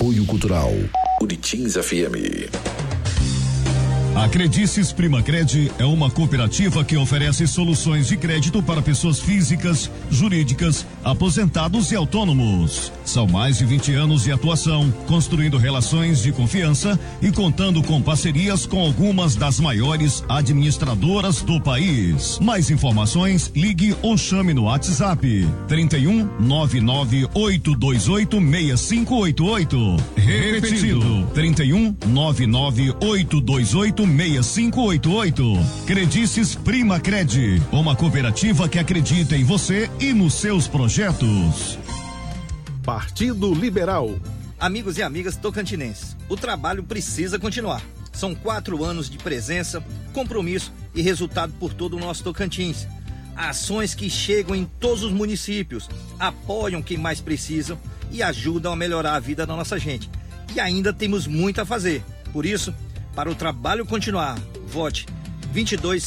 Apoio Cultural Uritins FM. A Credices Primacred é uma cooperativa que oferece soluções de crédito para pessoas físicas, jurídicas, aposentados e autônomos. São mais de 20 anos de atuação, construindo relações de confiança e contando com parcerias com algumas das maiores administradoras do país. Mais informações, ligue ou chame no WhatsApp 31 99828 6588. Repetindo, 31 99828 6588. Credices Primacred, uma cooperativa que acredita em você e nos seus projetos. Partido Liberal. Amigos e amigas tocantinenses, o trabalho precisa continuar. São 4 anos de presença, compromisso e resultado por todo o nosso Tocantins. Ações que chegam em todos os municípios, apoiam quem mais precisa e ajudam a melhorar a vida da nossa gente. E ainda temos muito a fazer. Por isso, para o trabalho continuar, vote 22